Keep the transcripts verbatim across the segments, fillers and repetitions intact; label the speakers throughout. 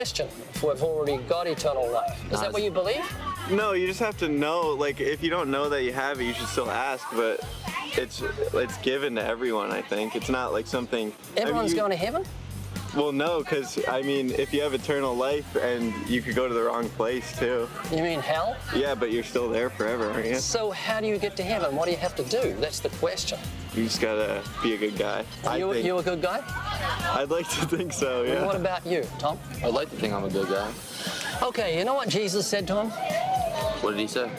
Speaker 1: Question, if we've already got eternal life. Is that what you believe?
Speaker 2: No, you just have to know, like, if you don't know that you have it, you should still ask, but it's it's given to everyone, I think. It's not like something...
Speaker 1: Everyone's
Speaker 2: I mean, you,
Speaker 1: going to heaven?
Speaker 2: Well, no, because, I mean, if you have eternal life, and you could go to the wrong place, too.
Speaker 1: You mean hell?
Speaker 2: Yeah, but you're still there forever, aren't you?
Speaker 1: So how do you get to heaven? What do you have to do? That's the question.
Speaker 2: You just gotta be a good guy.
Speaker 1: Are you,
Speaker 2: I think.
Speaker 1: you a good guy?
Speaker 2: I'd like to think so, yeah.
Speaker 1: And what about you, Tom?
Speaker 3: I'd like to think I'm a good guy.
Speaker 1: Okay, you know what Jesus said to him?
Speaker 3: What did he say?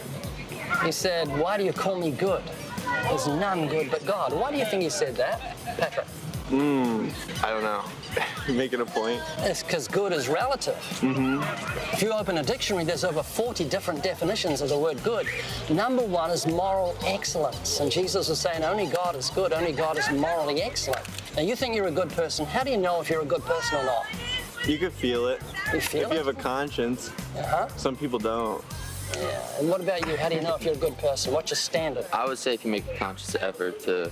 Speaker 1: He said, why do you call me good? There's none good but God. Why do you think he said that, Patrick?
Speaker 2: Hmm, I don't know. Making a point.
Speaker 1: It's because good is relative.
Speaker 2: Mm-hmm.
Speaker 1: If you open a dictionary, there's over forty different definitions of the word good. Number one is moral excellence. And Jesus was saying only God is good, only God is morally excellent. Now, you think you're a good person. How do you know if you're a good person or not?
Speaker 2: You could feel it.
Speaker 1: You feel
Speaker 2: if
Speaker 1: it?
Speaker 2: you have a conscience.
Speaker 1: Uh-huh.
Speaker 2: Some people don't.
Speaker 1: Yeah. And what about you? How do you know if you're a good person? What's your standard?
Speaker 3: I would say if you make a conscious effort to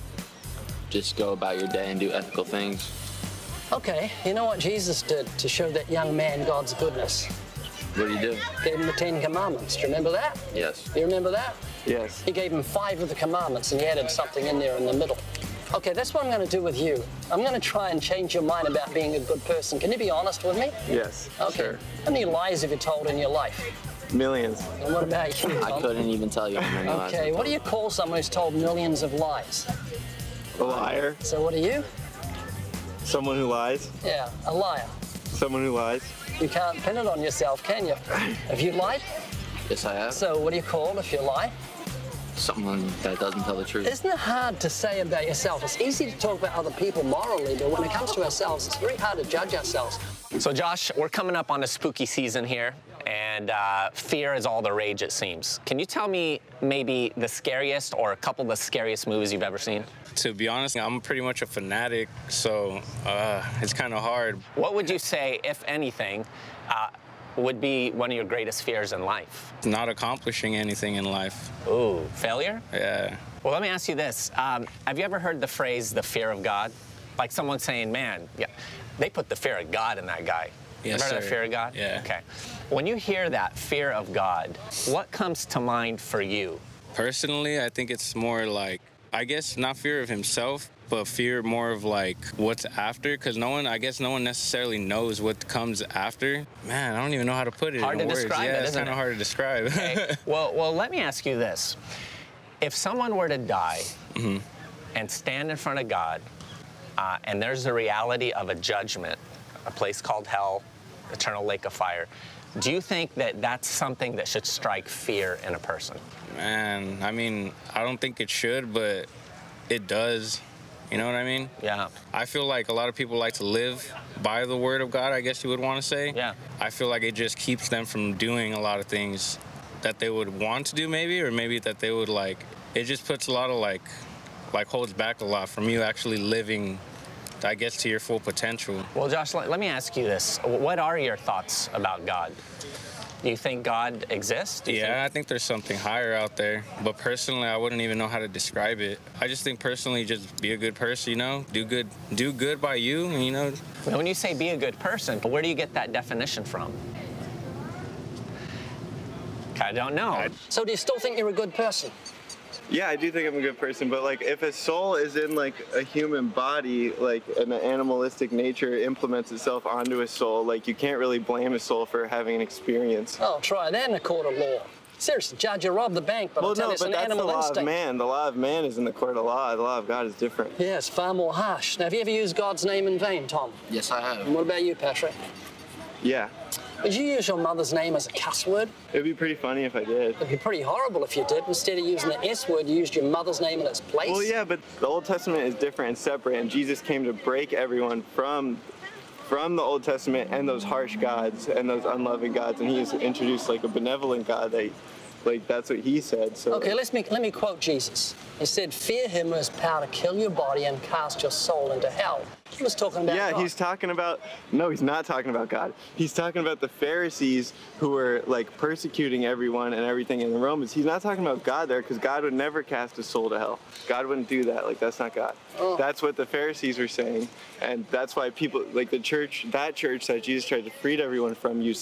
Speaker 3: just go about your day and do ethical things.
Speaker 1: Okay, you know what Jesus did to show that young man God's goodness?
Speaker 3: What do you do?
Speaker 1: Gave him the Ten Commandments. Do you remember that?
Speaker 3: Yes.
Speaker 1: You remember that?
Speaker 2: Yes.
Speaker 1: He gave him five of the commandments and he added something in there in the middle. Okay, that's what I'm going to do with you. I'm going to try and change your mind about being a good person. Can you be honest with me?
Speaker 2: Yes,
Speaker 1: Okay.
Speaker 2: sure.
Speaker 1: How many lies have you told in your life?
Speaker 2: Millions.
Speaker 1: And what about you, Tom?
Speaker 3: I couldn't even tell you how many lies
Speaker 1: Okay,
Speaker 3: I've
Speaker 1: what do
Speaker 3: told.
Speaker 1: you call someone who's told millions of lies?
Speaker 2: A liar.
Speaker 1: So what are you?
Speaker 2: Someone who lies.
Speaker 1: Yeah, a liar.
Speaker 2: Someone who lies.
Speaker 1: You can't pin it on yourself, can you? Have you lied?
Speaker 3: Yes, I have.
Speaker 1: So what are you called if you lie?
Speaker 3: Someone that doesn't tell the truth.
Speaker 1: Isn't it hard to say about yourself? It's easy to talk about other people morally, but when it comes to ourselves, it's very hard to judge ourselves.
Speaker 4: So Josh, we're coming up on a spooky season here, and uh, fear is all the rage, it seems. Can you tell me maybe the scariest or a couple of the scariest movies you've ever seen?
Speaker 5: To be honest, I'm pretty much a fanatic, so uh, it's kind of hard.
Speaker 4: What would you say, if anything, uh, would be one of your greatest fears in life?
Speaker 5: Not accomplishing anything in life.
Speaker 4: Ooh, failure?
Speaker 5: Yeah.
Speaker 4: Well, let me ask you this. Um, have you ever heard the phrase, the fear of God? Like someone saying, man, yeah, they put the fear of God in that guy.
Speaker 5: Yes,
Speaker 4: Remember the
Speaker 5: sir.
Speaker 4: fear of God?
Speaker 5: Yeah.
Speaker 4: Okay. When you hear that, fear of God, what comes to mind for you?
Speaker 5: Personally, I think it's more like, I guess not fear of himself, but fear more of like what's after, because no one, I guess no one necessarily knows what comes after. Man, I don't even know how to put it
Speaker 4: Hard
Speaker 5: in
Speaker 4: to
Speaker 5: words.
Speaker 4: describe
Speaker 5: yeah,
Speaker 4: it,
Speaker 5: it's
Speaker 4: isn't
Speaker 5: kind of
Speaker 4: it?
Speaker 5: hard to describe.
Speaker 4: Okay. well, well, let me ask you this. If someone were to die
Speaker 5: Mm-hmm.
Speaker 4: and stand in front of God, uh, and there's the reality of a judgment, a place called hell, eternal lake of fire, do you think that that's something that should strike fear in a person?
Speaker 5: Man, I mean, I don't think it should, but it does. You know what I mean?
Speaker 4: Yeah.
Speaker 5: I feel like a lot of people like to live by the word of God, I guess you would want to say.
Speaker 4: Yeah.
Speaker 5: I feel like it just keeps them from doing a lot of things that they would want to do maybe, or maybe that they would like, it just puts a lot of like, like holds back a lot from you actually living, I guess, to your full potential.
Speaker 4: Well, Josh, let, let me ask you this. What are your thoughts about God? Do you think God exists? Do you
Speaker 5: Yeah, I
Speaker 4: think...
Speaker 5: think there's something higher out there, but personally, I wouldn't even know how to describe it. I just think personally, just be a good person, you know, do good, do good by you, and you know.
Speaker 4: When you say be a good person, where do you get that definition from? I don't know.
Speaker 5: I-
Speaker 1: So do you still think you're a good person?
Speaker 2: Yeah, I do think I'm a good person, but like if a soul is in like a human body, like an animalistic nature implements itself onto a soul, like you can't really blame a soul for having an experience.
Speaker 1: Oh, try that in a court of law. Seriously, Judge, you robbed the bank, but
Speaker 2: Well,
Speaker 1: I'll tell
Speaker 2: no,
Speaker 1: you it's
Speaker 2: but
Speaker 1: an
Speaker 2: that's the
Speaker 1: animal
Speaker 2: law
Speaker 1: instinct.
Speaker 2: of man. The law of man is in the court of law. The law of God is different.
Speaker 1: Yeah, it's far more harsh. Now, have you ever used God's name in vain, Tom?
Speaker 3: Yes, I
Speaker 1: And
Speaker 3: have.
Speaker 1: what about you, Patrick?
Speaker 2: Yeah.
Speaker 1: Would you use your mother's name as a cuss word?
Speaker 2: It'd be pretty funny if I did.
Speaker 1: It'd be pretty horrible if you did. Instead of using the S word, you used your mother's name in its place.
Speaker 2: Well, yeah, but the Old Testament is different and separate, and Jesus came to break everyone from from the Old Testament and those harsh gods and those unloving gods, and he's introduced like a benevolent God that Like, that's what he said. So
Speaker 1: Okay, let's me, let me quote Jesus. He said, fear him who has power to kill your body and cast your soul into hell. He was talking about
Speaker 2: yeah,
Speaker 1: God.
Speaker 2: he's talking about, no, he's not talking about God. He's talking about the Pharisees who were like persecuting everyone and everything in the Romans. He's not talking about God there, because God would never cast a soul to hell. God wouldn't do that. Like, that's not God.
Speaker 1: Oh.
Speaker 2: That's what the Pharisees were saying. And that's why people, like the church, that church that Jesus tried to free everyone from, used